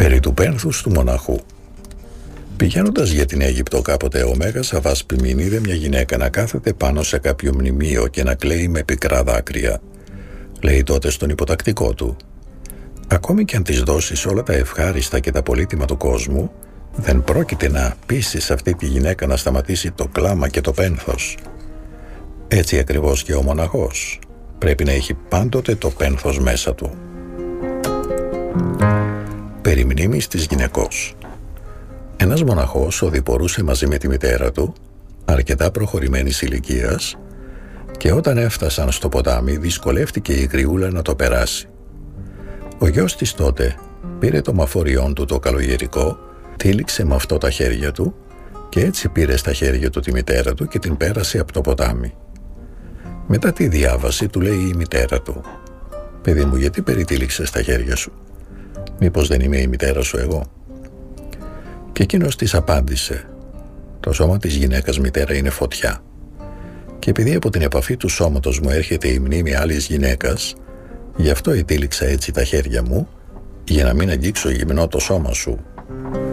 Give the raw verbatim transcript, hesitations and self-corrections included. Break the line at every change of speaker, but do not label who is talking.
Περί του πένθους του μοναχού. Πηγαίνοντας για την Αίγυπτο κάποτε, ο Μέγας Αββάς Πιμήν είδε μια γυναίκα να κάθεται πάνω σε κάποιο μνημείο και να κλαίει με πικρά δάκρυα. Λέει τότε στον υποτακτικό του: «Ακόμη κι αν της δώσεις όλα τα ευχάριστα και τα πολύτιμα του κόσμου, δεν πρόκειται να πείσεις αυτή τη γυναίκα να σταματήσει το κλάμα και το πένθος». Έτσι ακριβώς και ο μοναχός πρέπει να έχει πάντοτε το πένθος μέσα του. Περί μνήμης της γυναικός. Ένας μοναχός οδηπορούσε μαζί με τη μητέρα του, αρκετά προχωρημένης ηλικίας, και όταν έφτασαν στο ποτάμι δυσκολεύτηκε η γριούλα να το περάσει. Ο γιος της τότε πήρε το μαφοριόν του το καλογερικό, τύλιξε με αυτό τα χέρια του και έτσι πήρε στα χέρια του τη μητέρα του και την πέρασε από το ποτάμι. Μετά τη διάβαση του λέει η μητέρα του: «Παιδί μου, γιατί περιτύλιξες τα χέρια σου? Μήπως δεν είμαι η μητέρα σου εγώ?» Και εκείνος της απάντησε: «Το σώμα της γυναίκας μητέρα είναι φωτιά. Και επειδή από την επαφή του σώματος μου έρχεται η μνήμη άλλης γυναίκας, γι' αυτό ετύλιξα έτσι τα χέρια μου, για να μην αγγίξω γυμνό το σώμα σου».